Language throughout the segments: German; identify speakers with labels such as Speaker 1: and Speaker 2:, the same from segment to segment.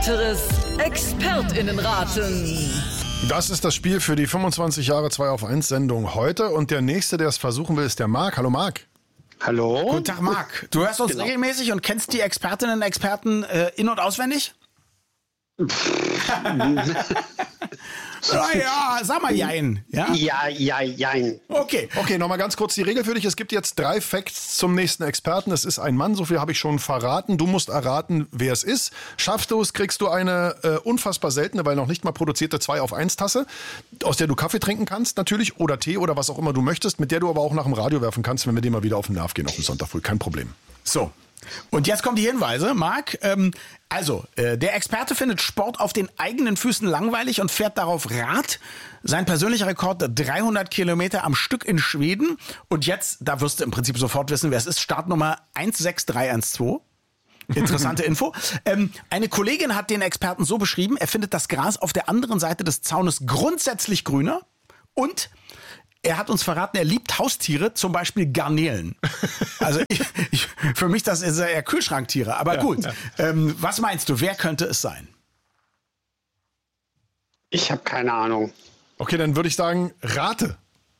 Speaker 1: weiteres ExpertInnenraten.
Speaker 2: Das ist das Spiel für die 25 Jahre 2 auf 1 Sendung heute. Und der Nächste, der es versuchen will, ist der Marc. Hallo Marc.
Speaker 3: Hallo.
Speaker 4: Guten Tag, Marc. Du hörst uns regelmäßig und kennst die Expertinnen und Experten in- und auswendig? Ja, sag mal jein. Ja,
Speaker 3: jein.
Speaker 4: Okay.
Speaker 2: Okay, nochmal ganz kurz die Regel für dich. Es gibt jetzt 3 Facts zum nächsten Experten. Es ist ein Mann, so viel habe ich schon verraten. Du musst erraten, wer es ist. Schaffst du es, kriegst du eine unfassbar seltene, weil noch nicht mal produzierte 2 auf 1 Tasse, aus der du Kaffee trinken kannst natürlich oder Tee oder was auch immer du möchtest, mit der du aber auch nach dem Radio werfen kannst, wenn wir dir mal wieder auf den Nerv gehen auf dem Sonntag früh. Kein Problem.
Speaker 4: So. Und jetzt kommen die Hinweise, Marc. Der Experte findet Sport auf den eigenen Füßen langweilig und fährt darauf Rad. Sein persönlicher Rekord 300 Kilometer am Stück in Schweden. Und jetzt, da wirst du im Prinzip sofort wissen, wer es ist. Startnummer 16312. Interessante Info. Eine Kollegin hat den Experten so beschrieben, er findet das Gras auf der anderen Seite des Zaunes grundsätzlich grüner und er hat uns verraten, er liebt Haustiere, zum Beispiel Garnelen. Also für mich, das ist eher Kühlschranktiere. Aber gut, was meinst du, wer könnte es sein?
Speaker 3: Ich habe keine Ahnung.
Speaker 2: Okay, dann würde ich sagen, rate.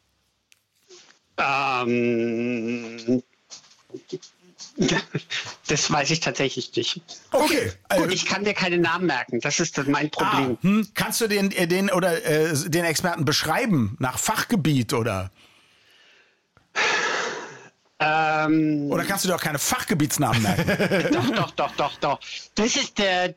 Speaker 3: Das weiß ich tatsächlich nicht.
Speaker 4: Okay.
Speaker 3: Gut, ich kann mir keine Namen merken. Das ist mein Problem.
Speaker 4: Kannst du den Experten beschreiben nach Fachgebiet oder? Oder kannst du dir auch keine Fachgebietsnamen merken?
Speaker 3: Doch. Das ist der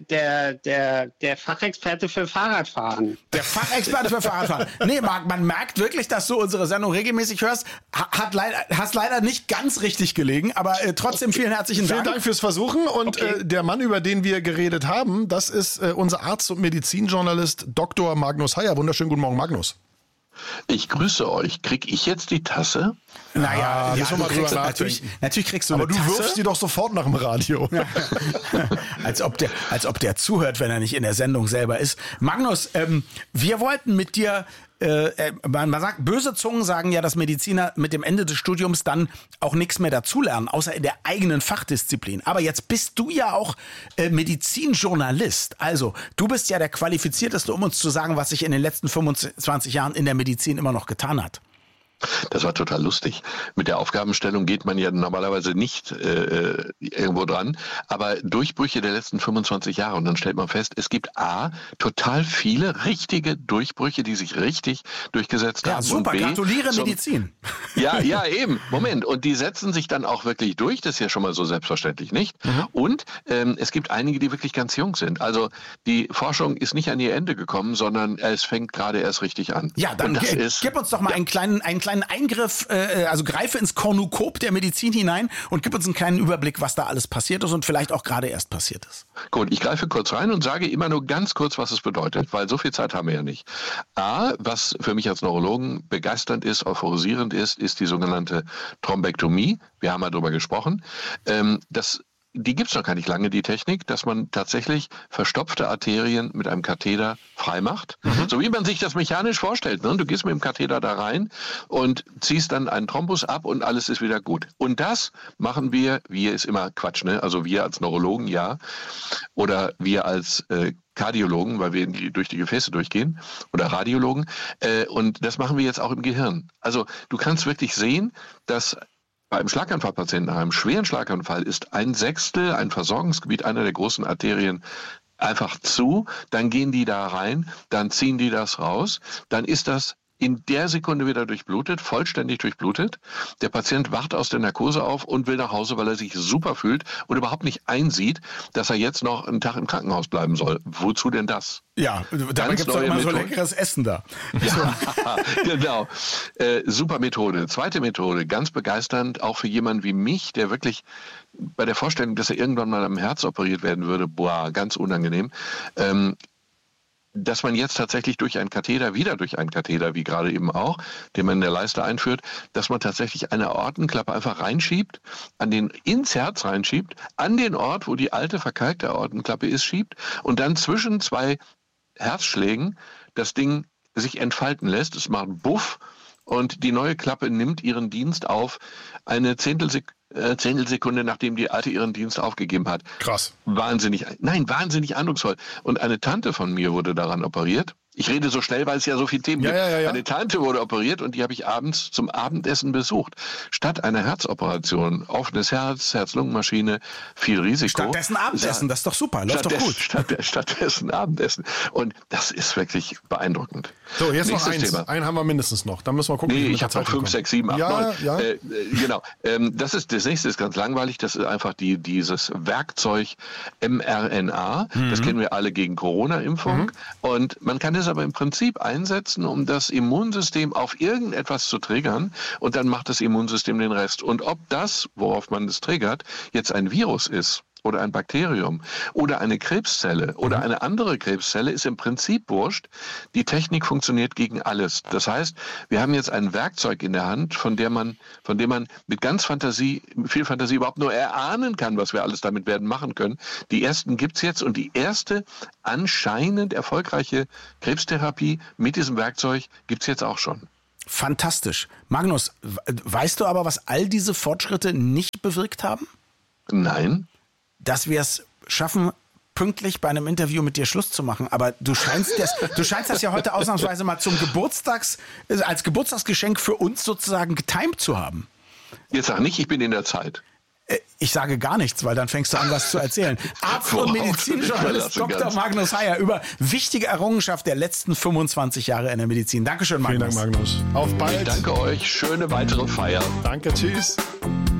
Speaker 3: Fachexperte für Fahrradfahren.
Speaker 4: Der Fachexperte für Fahrradfahren. Nee, Marc, man merkt wirklich, dass du unsere Sendung regelmäßig hörst. Hast leider nicht ganz richtig gelegen, aber trotzdem vielen herzlichen Dank.
Speaker 2: Vielen Dank fürs Versuchen. Und der Mann, über den wir geredet haben, das ist unser Arzt- und Medizinjournalist Dr. Magnus Heyer. Wunderschönen guten Morgen, Magnus.
Speaker 5: Ich grüße euch. Krieg ich jetzt die Tasse?
Speaker 4: Naja,
Speaker 2: müssen wir mal drüber nachdenken.
Speaker 4: Natürlich kriegst du
Speaker 2: Aber
Speaker 4: eine
Speaker 2: du
Speaker 4: Tasse.
Speaker 2: wirfst die doch sofort nach dem Radio.
Speaker 4: als ob der zuhört, wenn er nicht in der Sendung selber ist. Magnus, wir wollten mit dir, man sagt, böse Zungen sagen ja, dass Mediziner mit dem Ende des Studiums dann auch nichts mehr dazulernen, außer in der eigenen Fachdisziplin. Aber jetzt bist du ja auch Medizinjournalist. Also, du bist ja der Qualifizierteste, um uns zu sagen, was sich in den letzten 25 Jahren in der Medizin immer noch getan hat.
Speaker 5: Das war total lustig. Mit der Aufgabenstellung geht man ja normalerweise nicht irgendwo dran. Aber Durchbrüche der letzten 25 Jahre. Und dann stellt man fest, es gibt total viele richtige Durchbrüche, die sich richtig durchgesetzt haben.
Speaker 4: Ja, super.
Speaker 5: Und
Speaker 4: gratuliere Medizin.
Speaker 5: Ja, eben. Moment. Und die setzen sich dann auch wirklich durch. Das ist ja schon mal so selbstverständlich nicht. Und es gibt einige, die wirklich ganz jung sind. Also die Forschung ist nicht an ihr Ende gekommen, sondern es fängt gerade erst richtig an.
Speaker 4: Ja, dann gib uns doch mal einen kleinen Eingriff, also greife ins Kornukop der Medizin hinein und gib uns einen kleinen Überblick, was da alles passiert ist und vielleicht auch gerade erst passiert ist.
Speaker 5: Gut, ich greife kurz rein und sage immer nur ganz kurz, was es bedeutet, weil so viel Zeit haben wir ja nicht. Was für mich als Neurologen begeisternd ist, euphorisierend ist die sogenannte Thrombektomie. Wir haben ja darüber gesprochen. Die gibt's noch gar nicht lange, die Technik, dass man tatsächlich verstopfte Arterien mit einem Katheter freimacht. So wie man sich das mechanisch vorstellt. Ne? Du gehst mit dem Katheter da rein und ziehst dann einen Thrombus ab und alles ist wieder gut. Und das machen wir ist immer Quatsch, ne? Also wir als Neurologen, ja. Oder wir als Kardiologen, weil wir durch die Gefäße durchgehen, oder Radiologen. Und das machen wir jetzt auch im Gehirn. Also du kannst wirklich sehen, dass bei einem Schlaganfallpatienten, nach einem schweren Schlaganfall, ist 1/6 ein Versorgungsgebiet einer der großen Arterien einfach zu, dann gehen die da rein, dann ziehen die das raus, dann ist das in der Sekunde wieder durchblutet, vollständig durchblutet. Der Patient wacht aus der Narkose auf und will nach Hause, weil er sich super fühlt und überhaupt nicht einsieht, dass er jetzt noch einen Tag im Krankenhaus bleiben soll. Wozu denn das?
Speaker 4: Ja, dabei gibt es doch immer so leckeres Essen da.
Speaker 5: Ja, genau. Super Methode. Zweite Methode, ganz begeisternd, auch für jemanden wie mich, der wirklich bei der Vorstellung, dass er irgendwann mal am Herz operiert werden würde, ganz unangenehm, dass man jetzt tatsächlich durch einen Katheter, wie gerade eben auch, den man in der Leiste einführt, dass man tatsächlich eine Aortenklappe einfach reinschiebt, ins Herz reinschiebt, an den Ort, wo die alte verkalkte Aortenklappe ist, schiebt und dann zwischen 2 Herzschlägen das Ding sich entfalten lässt. Es macht Buff und die neue Klappe nimmt ihren Dienst auf. Eine Zehntelsekunde, nachdem die Alte ihren Dienst aufgegeben hat.
Speaker 2: Krass.
Speaker 5: Wahnsinnig eindrucksvoll. Und eine Tante von mir wurde daran operiert. Ich rede so schnell, weil es ja so viele Themen gibt.
Speaker 2: Ja.
Speaker 5: Meine Tante wurde operiert und die habe ich abends zum Abendessen besucht. Statt einer Herzoperation, offenes Herz, Herz-Lungen-Maschine, viel Risiko.
Speaker 4: Stattdessen Abendessen, das ist doch super, läuft doch gut.
Speaker 5: Stattdessen Abendessen. Und das ist wirklich beeindruckend.
Speaker 2: So, jetzt
Speaker 5: Nächstes
Speaker 2: noch eins.
Speaker 5: Thema.
Speaker 2: Einen haben wir mindestens noch. Da müssen wir gucken.
Speaker 5: Nee, ich habe noch 5, 6, 7, 8, 9.
Speaker 2: Ja.
Speaker 5: Genau. Das nächste ist ganz langweilig. Das ist einfach dieses Werkzeug mRNA. Das kennen wir alle gegen Corona-Impfung. Und man kann es aber im Prinzip einsetzen, um das Immunsystem auf irgendetwas zu triggern. Und dann macht das Immunsystem den Rest. Und ob das, worauf man es triggert, jetzt ein Virus ist, oder ein Bakterium oder eine Krebszelle oder eine andere Krebszelle, ist im Prinzip wurscht. Die Technik funktioniert gegen alles. Das heißt, wir haben jetzt ein Werkzeug in der Hand, von dem man mit viel Fantasie überhaupt nur erahnen kann, was wir alles damit werden machen können. Die ersten gibt's jetzt und die erste anscheinend erfolgreiche Krebstherapie mit diesem Werkzeug gibt's jetzt auch schon.
Speaker 4: Fantastisch. Magnus, weißt du aber, was all diese Fortschritte nicht bewirkt haben?
Speaker 5: Nein.
Speaker 4: Dass wir es schaffen, pünktlich bei einem Interview mit dir Schluss zu machen. Aber du scheinst das ja heute ausnahmsweise mal als Geburtstagsgeschenk für uns sozusagen getimt zu haben.
Speaker 5: Jetzt sag nicht, ich bin in der Zeit.
Speaker 4: Ich sage gar nichts, weil dann fängst du an, was zu erzählen. Arzt und Medizinjournalist Dr. Magnus Heyer über wichtige Errungenschaft der letzten 25 Jahre in der Medizin. Dankeschön, Magnus.
Speaker 2: Vielen Dank, Magnus. Auf bald.
Speaker 5: Ich danke euch. Schöne weitere Feier.
Speaker 2: Danke, tschüss.